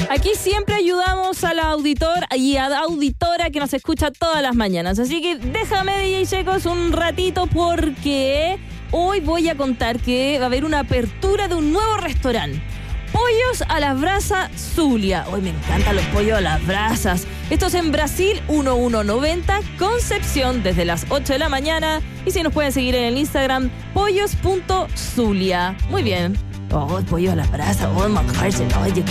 Aquí siempre ayudamos al auditor y a la auditora que nos escucha todas las mañanas. Así que déjame, DJ Checos, un ratito porque hoy voy a contar que va a haber una apertura de un nuevo restaurante. Pollos a las brasas Zulia. Hoy me encantan los pollos a las brasas. Esto es en Brasil 1190, Concepción, desde las 8 de la mañana. Y si nos pueden seguir en el Instagram, pollos.zulia. Muy bien. Oh, pollo a las brasas. Oh, manjarse. Oye,